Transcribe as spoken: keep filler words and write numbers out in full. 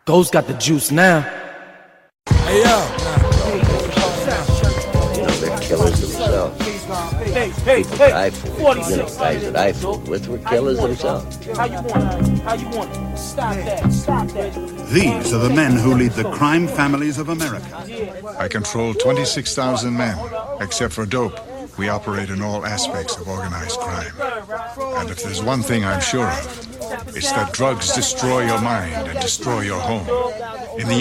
Ghost got the juice now. Hey, yo. You know, they're killers themselves. Hey, hey, People hey, die for it. You know, forty-six. guys that I fought with were killers themselves. How you want it? How you want it? Stop that, stop that. These are the men who lead the crime families of America. I control twenty-six thousand men. Except for dope, we operate in all aspects of organized crime. And if there's one thing I'm sure of, it's that drugs destroy your mind and destroy your home. In the